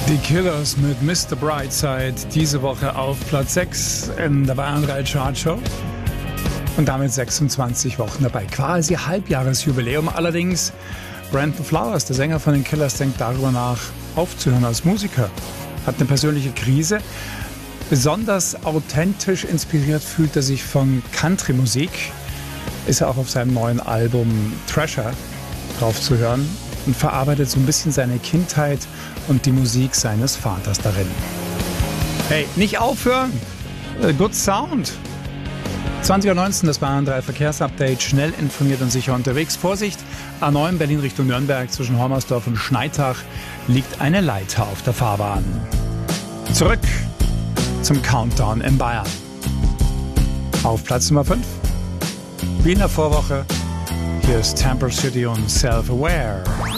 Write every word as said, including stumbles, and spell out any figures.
Die Killers mit Mister Brightside diese Woche auf Platz sechs in der Bayern drei Chartshow und damit sechsundzwanzig Wochen dabei. Quasi Halbjahresjubiläum. Allerdings Brandon Flowers, der Sänger von den Killers, denkt darüber nach, aufzuhören als Musiker. Hat eine persönliche Krise. Besonders authentisch inspiriert fühlt er sich von Country-Musik. Ist er auch auf seinem neuen Album Treasure drauf zu hören und verarbeitet so ein bisschen seine Kindheit und die Musik seines Vaters darin. Hey, nicht aufhören! Good Sound! zwanzig Uhr neunzehn, das Bayern drei Verkehrsupdate. Schnell informiert und sicher unterwegs. Vorsicht, A neun Berlin Richtung Nürnberg zwischen Hormersdorf und Schneitach liegt eine Leiter auf der Fahrbahn. Zurück zum Countdown in Bayern. Auf Platz Nummer fünf. Wie in der Vorwoche, hier ist Temple City und Self-Aware.